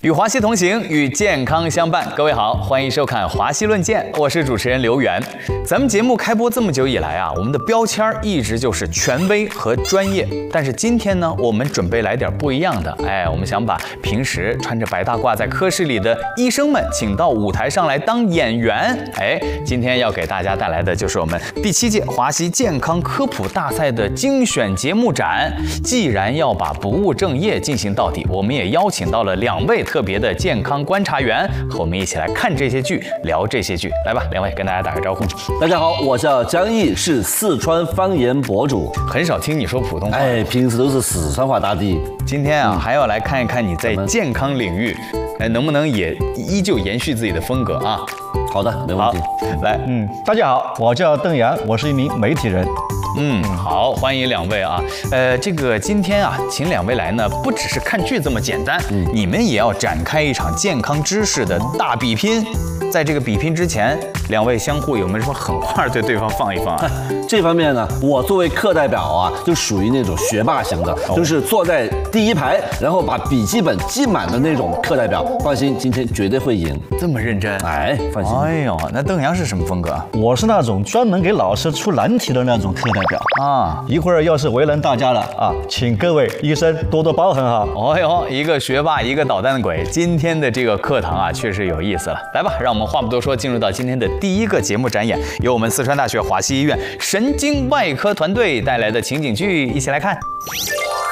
与华西同行，与健康相伴。各位好，欢迎收看《华西论健》，我是主持人刘源。咱们节目开播这么久以来啊，我们的标签一直就是权威和专业。但是今天呢，我们准备来点不一样的。我们想把平时穿着白大褂在科室里的医生们请到舞台上来当演员。今天要给大家带来的就是我们第7届华西健康科普大赛的精选节目展。既然要把不务正业进行到底，我们也邀请到了2位特别的健康观察员，和我们一起来看这些剧，聊这些剧。来吧，2位跟大家打个招呼。 大家好，我叫江毅，是四川方言博主。 很少听你说普通话， 平时都是四川话打的。 今天啊，还要来看一看你在健康领域，能不能也依旧延续自己的风格啊？ 好的，没问题。 来， 大家好，我叫邓阳，我是一名媒体人。 好，欢迎2位啊。这个今天啊，请2位来呢，不只是看剧这么简单，你们也要展开一场健康知识的大比拼。在这个比拼之前，2位相互有没有什么狠话对对方放一放啊？ 这方面呢，我作为课代表啊，就属于那种学霸型的，就是坐在第一排，然后把笔记本记满的那种课代表。放心，今天绝对会赢。 这么认真？ 放心。 那邓阳是什么风格？ 我是那种专门给老师出难题的那种课代表啊。一会儿要是为难大家了啊，请各位医生多多包涵哈。 一个学霸，一个捣蛋鬼。今天的这个课堂啊，确实有意思了。来吧，让我们话不多说，进入到今天的第1个节目展演，由我们四川大学华西医院神经外科团队带来的情景剧，一起来看。